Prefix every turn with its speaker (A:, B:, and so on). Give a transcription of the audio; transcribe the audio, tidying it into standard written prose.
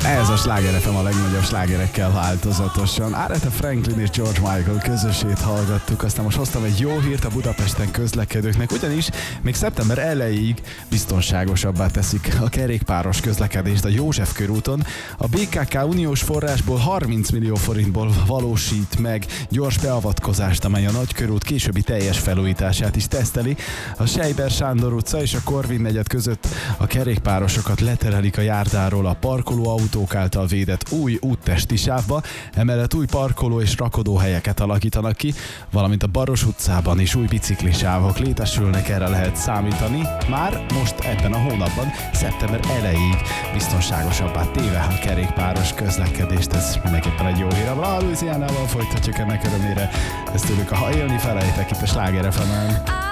A: Ez a Sláger FM a legnagyobb slágerekkel változatosan. Aretha Franklin és George Michael közösét hallgattuk, aztán most hoztam egy jó hírt a Budapesten közlekedőknek, ugyanis még szeptember elejéig biztonságosabbá teszik a kerékpáros közlekedést a József körúton. A BKK uniós forrásból 30 millió forintból valósít meg gyors beavatkozást, amely a Nagykörút későbbi teljes felújítását is teszteli. A Seiber Sándor utca és a Korvin negyed között a kerékpárosokat leterelik a járdáról a parkoló autók által védett új úttesti sávba, emellett új parkoló és rakodóhelyeket alakítanak ki, valamint a Baros utcában is új biciklisávok létesülnek, erre lehet számítani. Már most ebben a hónapban, szeptember elejéig biztonságosabbá téve a kerékpáros közlekedést. Ez mindenképpen egy jó hír. A Louisianával folytatjuk ennek örömére. Ezt tőlük, ha élni felejtek itt a Sláger FM-en.